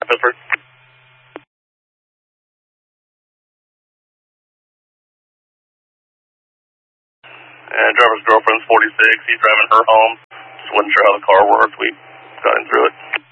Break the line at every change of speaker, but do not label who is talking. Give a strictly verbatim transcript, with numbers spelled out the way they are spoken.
Pittsburgh. And driver's girlfriend's forty-six. He's driving her home. Just wasn't sure how the car worked. We got him through it.